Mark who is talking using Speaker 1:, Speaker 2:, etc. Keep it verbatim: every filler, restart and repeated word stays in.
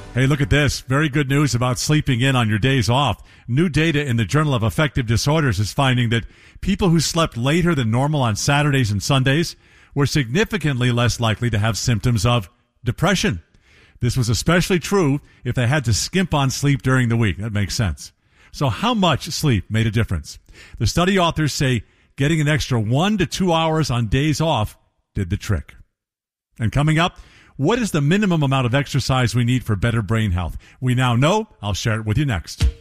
Speaker 1: Hey, look at this. Very good news about sleeping in on your days off. New data in the Journal of Affective Disorders is finding that people who slept later than normal on Saturdays and Sundays were significantly less likely to have symptoms of depression. This was especially true if they had to skimp on sleep during the week. That makes sense. So how much sleep made a difference? The study authors say getting an extra one to two hours on days off did the trick. And coming up, what is the minimum amount of exercise we need for better brain health? We now know. I'll share it with you next.